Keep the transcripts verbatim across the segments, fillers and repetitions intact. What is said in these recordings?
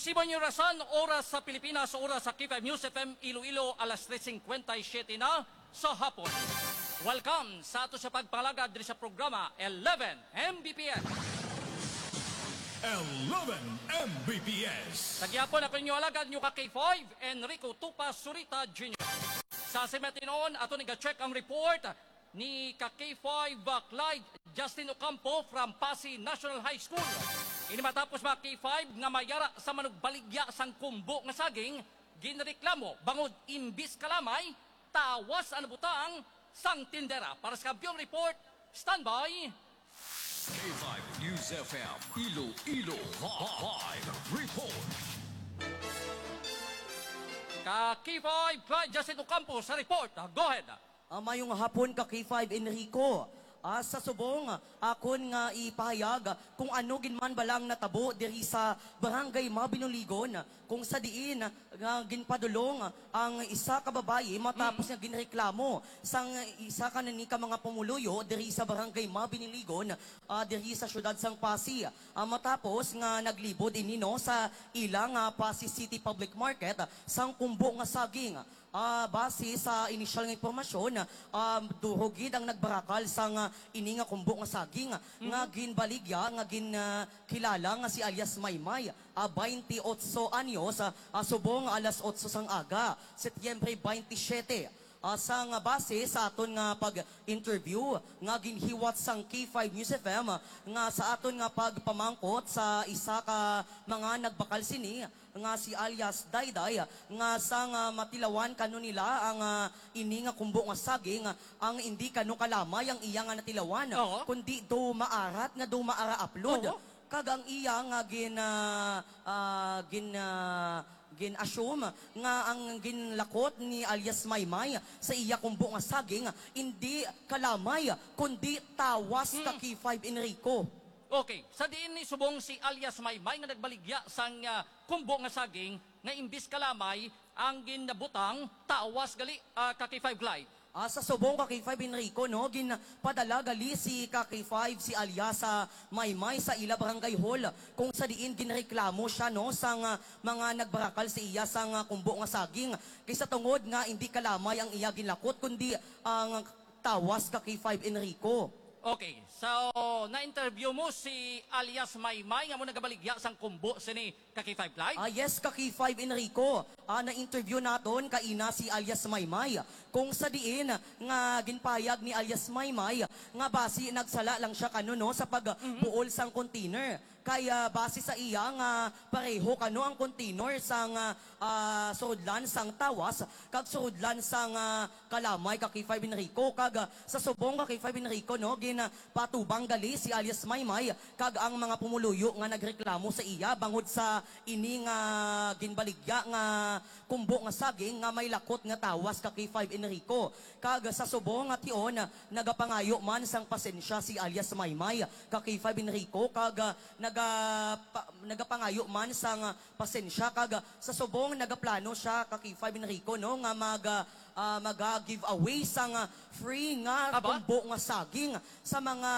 Isiban niyo rason, oras sa Pilipinas, oras sa K five News F M Iloilo, alas tres fifty-seven na sa hapon. Welcome sa ato sa pagpalagad diri sa programa eleven M B P S. eleven M B P S. Nagyapon ako ninyo alagad nyo ka K five, Enrico Tupa Surita Junior Sa simetinoon, ato nag-check ang report ni ka K five uh, Clyde Justin Ocampo from Pasig National High School. Ini matapos mga K five nga mayara sa manugbaligya sang kumbo nga saging, ginreklamo bangod imbis kalamay, tawas ang butang sang tindera. Para sa Kampiyon Report, standby. K five News F M Iloilo Live Report. Ka K five Clyde Justin Ocampo sa report. Go ahead. Uh, mayong hapon ka K five Enrico. Uh, sa subong, akon nga ipahayag kung ano ginman balang natabo diri sa barangay Mabinuligon kung sa diin nga ginpadulong ang isa ka babae matapos nga ginreklamo sang isa ka nani ka mga pumuluyo diri sa barangay Mabinuligon uh, diri sa syudad sang Pasig. Uh, matapos nga naglibod ini no sa ilang uh, Pasig City Public Market sang kumbo nga saging. Uh, base sa inisyal nga impormasyon, um, duhogid ang nagbarakal sa nga ini nga kumbo nga saging mm-hmm. nga ginbaligya nga gin uh, kilala nga si alias Maymay, uh, twenty-eight anyos, uh, subong alas eight sang aga, Setyembre twenty-seven. Uh, sa nga base sa aton nga pag-interview nga ginhiwat sang K five News F M nga sa aton nga pagpamangkot sa isa ka mga nagbakal sini nga si alias Dayday nga sa nga matilawan kanu nila ang uh, ini nga kumbo nga saging ang hindi kanu kalamay ang iya nga natilawan uh-huh. kundi do maarat nga do maara upload uh-huh. kagang iya nga gin uh, uh, gin uh, gin-assume nga ang ginlakot ni alias Maymay sa iya kumbo nga saging hindi kalamay kundi tawas hmm. ka K five Enrico. Okay, sa diin ni subong si alias Maymay nga nagbaligya sang uh, kumbo nga saging nga imbis kalamay ang ginabutang tawas gali uh, ka K five Clyde. Ah, sa subong ka K five Enrico, no, ginpadala gali si ka K five, si alias sa Maymay sa ila barangay hall kung sa diin ginreklamo siya no sang uh, mga nagbarakal si iya sang uh, kumbo nga saging kaysa tungod nga hindi kalamay ang iya ginlakot kundi ang uh, tawas ka K five Enrico. Okay, so na-interview mo si alias Maymay nga mo nagabaligya sang kumbo sini ka K five Clyde? Ah, yes, ka K five Enrico. Ah, na-interview naton kaina si alias Maymay. Kung sa diin nga ginpayag ni alias Maymay nga basi nagsala lang siya kano no sa pagbuol sang container. Kaya base sa iya nga pareho kano ang container sang uh, surudlan sang tawas kag surudlan sang uh, kalamay ka K five Enrico kag uh, sa subong ka K five Enrico no gin uh, patubang gali si alias Maymay kag ang mga pumuluyo nga nagreklamo sa iya bangod sa ini nga ginbaligya nga kumbo nga saging nga may lakot nga tawas ka K five Enrico kag sa subong nga tion nagapangayo man sang pasensya si alias Maymay ka K five Enrico kag uh, nag Naga, pa, nagapangayo man sang uh, pasensya kag sa subong nagaplano siya ka K five Enrico no nga mag uh, mag giveaway sang uh, free nga kumbo nga saging sa mga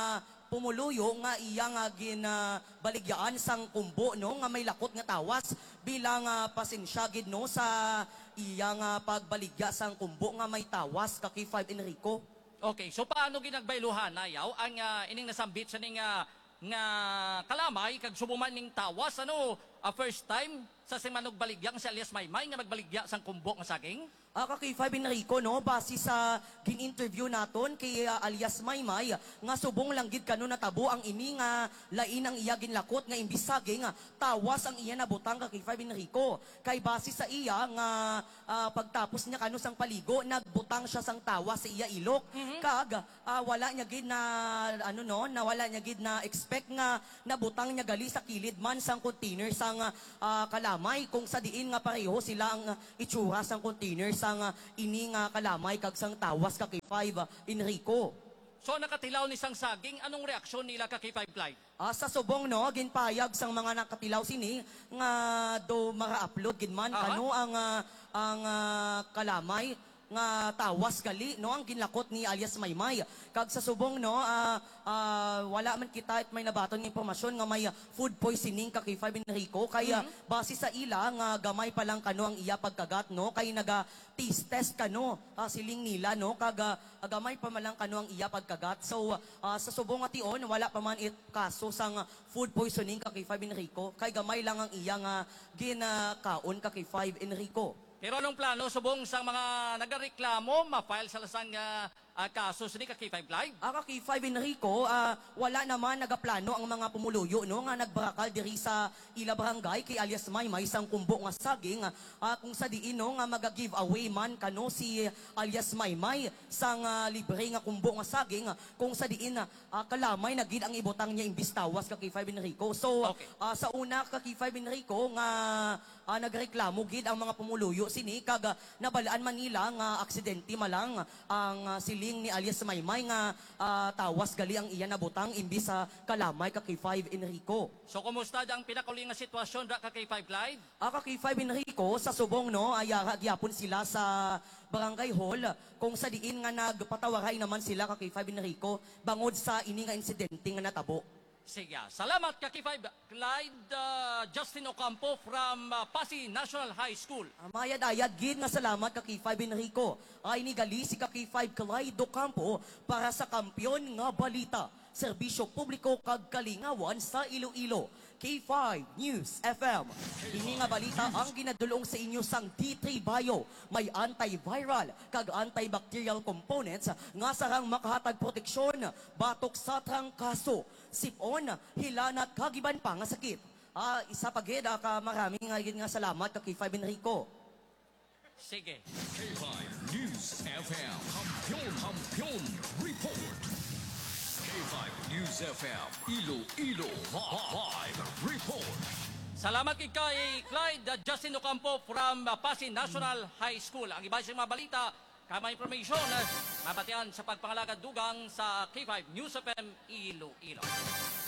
pumuluyo nga iya nga ginabaligyaan sang kumbo no nga may lakot nga tawas bilang uh, pasensya gid no sa iya nga pagbaligya sang kumbo nga may tawas ka K five Enrico. Okay, so paano ginagbayluhan ayaw ang uh, ining nasambit sa ning uh, nga kalamay kag subuman ning tawas ano a uh, first time sa simanog baligyang si alias Maymay nga magbaligya sang kumbo nga saging? Ah, ka K five Enrico, no, base sa gin-interview naton kay uh, alias Maymay, nga subong lang gid kano natabo ang ini nga lain ang iya ginlakot nga imbis saging tawas ang iya nabutang ka K five Enrico. Kay base sa iya nga uh, pagtapos niya kano sang paligo, nagbutang siya sang tawas sa iya ilok. Mm-hmm. Kag uh, wala niya gid na ano no, na wala niya gid na expect nga nabutang niya gali sa kilid man sang container sang uh, kalamay kung sa diin nga pareho sila ang uh, itsura sang container sang uh, ini nga kalamay kag sang tawas ka K five uh, Enrico. So nakatilaw ni sang saging, anong reaksyon nila ka K five Clyde? Ah, sa subong no, ginpayag sang mga nakatilaw sini nga do mara-upload gid man uh-huh. kano ang uh, ang uh, kalamay nga tawas gali no ang ginlakot ni alias Maymay. Kag sa subong no ah, ah, wala man kita at may nabaton nga impormasyon nga may food poisoning ka K five Enrico kaya base sa ila nga gamay pa lang kano ang iya pagkagat no kay naga taste test kano ah, siling nila no kag ah, gamay pa man lang kano ang iya pagkagat. So ah, sa subong nga tion wala pa man it kaso sang food poisoning ka K five Enrico kay gamay lang ang iya nga ginakaon ka K five Enrico. Pero anong plano subong sa mga nagareklamo ma-file sa lasang uh, uh, kaso ni ka K five Live? Aka K five Enrico, ah, wala naman nagaplano ang mga pumuluyo no nga nagbakal diri sa ila barangay kay alias Maymay sang kumbo nga saging ah, kung sa diin no nga maga-giveaway man kano si alias Maymay sang ah, libre nga kumbo nga saging kung sa diin ah, kalamay na gid ang ibutang niya imbis tawas ka K five Enrico. So Okay. ah, sa una ka K five Enrico nga ah, nagreklamo gid ang mga pumuluyo sini kag ah, nabalaan man nila nga aksidente malang ang ah, siling ni alias Maymay nga ah, tawas gali ang iya nabutang imbis sa kalamay ka K five Enrico. So kumusta ang pinakauli nga sitwasyon ra ka K five Live? Aka K five Enrico sa subong no ay ah, gyapon sila sa barangay hall kung sa diin nga nagpatawaray naman sila ka K five Enrico bangod sa ini nga insidente nga natabo. Sige, salamat ka K five Clyde uh, Justin Ocampo from uh, Pasig National High School. Amayad-ayad gid nga salamat ka K five Enrico. Ay nigali si ka K five Clyde Ocampo para sa kampyon nga balita. Serbisyo publiko kag kalingawan sa Iloilo. K five News F M. Ini nga balita ang ginadulong sa inyo sang D three Bio. May antiviral kag antibacterial components nga sarang makahatag proteksyon batok sa trangkaso, sipon, hilanat kag iban pa nga sakit. Ah, isa pa gid ah, ka maraming nga gid nga salamat ka K five Enrico. Sige. K five News F M. Kampiyon, kampiyon, report. K five News F M. Iloilo Live Report. Salamat kay kay Clyde uh, Justin Ocampo from uh, Pasig National High School. Ang iba siyang mga balita, kama information, uh, mabatian sa pagpangalagad dugang sa K five News F M Iloilo.